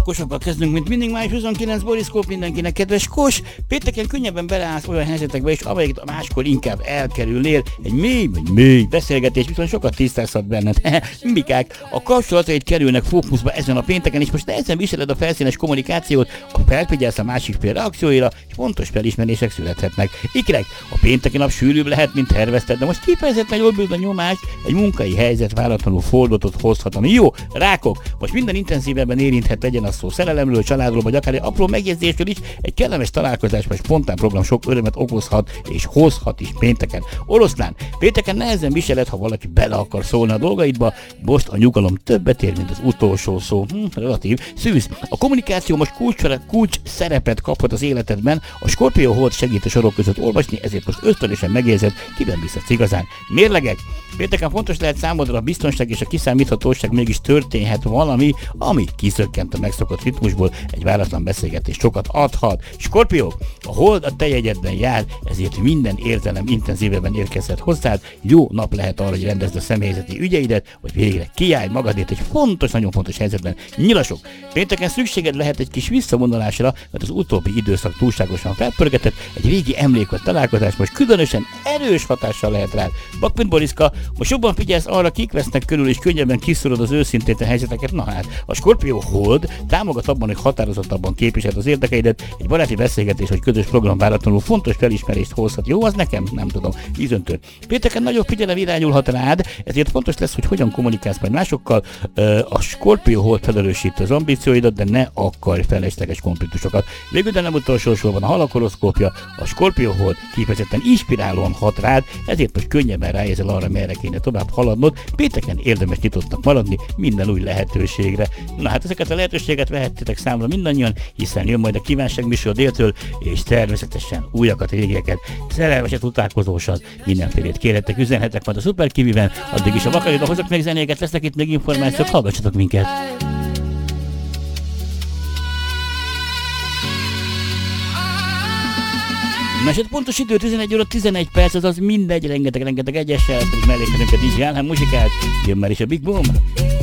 Kosokkal kezdünk, mint mindig, május 29, boriszkóp mindenkinek, kedves Kos. Pénteken könnyebben beleállsz olyan helyzetekbe is, amelyeket máskor inkább elkerülnél. Egy mély beszélgetés viszont sokat tisztázhat benned. Mikák, a kapcsolataid kerülnek fókuszba ezen a pénteken, és most nehezen viseled a felszínes kommunikációt, felfigyelsz a másik fél reakcióira, és fontos felismerések születhetnek. Ikrek, a pénteki nap sűrűbb lehet, mint tervezted, de most kifejezetten jobb a nyomás, egy munkai helyzet váratlanul fordulatot hozhat, ami jó. Rákok, most minden intenzívebben érinthet, legyen a szó szerelemről, családról, vagy akár egy apró megjegyzésről is, egy kellemes találkozás vagy spontán program sok örömet okozhat és hozhat is pénteken. Oroszlán, pénteken nehezen viseled, ha valaki bele akar szólni a dolgaidba, most a nyugalom többet ér, mint az utolsó szó. Relatív. Szűz, a kommunikáció most kulcs szerepet kaphat az életedben, a Skorpió hold segít a sorok között olvasni, ezért most ösztönösen megérzed, kiben bízhatsz igazán. Mérlegek, pénteken fontos lehet számodra a biztonság és a kiszámíthatóság, mégis történhet valami, ami kiszökkent a megszokott ritmusból, egy váratlan beszélgetés sokat adhat. Skorpió, a hold a te jegyedben jár, ezért minden érzelem intenzívebben érkezhet hozzád, jó nap lehet arra, hogy rendezd a személyzeti ügyeidet, vagy végre kiállj magadért egy nagyon fontos helyzetben. Nyilasok, pénteken szükséged lehet egy kis visszavonulásra, mert az utóbbi időszak túlságosan felpörgetett, egy régi emlék vagy találkozás most különösen erős hatással lehet rád. Bakmint Boriszka, most jobban figyelsz arra, kik vesznek körül, és könnyebben kiszorod az őszintétlen helyzeteket. Na hát, a Skorpió hold támogat abban, hogy határozottabban képviseld az érdekeidet, egy baráti beszélgetés vagy közös program váratlanul fontos felismerést hozhat. Jó, az nekem? Nem tudom. Vízöntő. Pénteken nagyobb figyelem irányulhat rád, ezért fontos lesz, hogy hogyan kommunikálsz majd másokkal. A Skorpió hold felerősíti az ambícióidat, de ne akarj felesleges konfliktusokat. Végül, de nem utolsó sorban a halak horoszkópja, a Skorpió hold kifejezetten inspirálóan hat rád, ezért most könnyebben ráérzel arra, merre kéne tovább haladnod. Pénteken érdemes nyitottnak maradni minden új lehetőségre. Na hát ezeket a lehetőséget vehettétek számra mindannyian, hiszen jön majd a kívánság műsor déltől, és természetesen újakat, régieket, szerelmeset, utálkozósat, mindenfélét kérhetek, üzenhetek majd a Szuper Kiviben, addig is a Vakariba hozok még zenéket, lesznek itt még információk, hallgassatok minket! Na, és pontos idő 11 óra 11 perc, azaz mindegy, rengeteg egyessel, pedig mellékkenünket is jár, muzsikát, jön már is a Big Boom.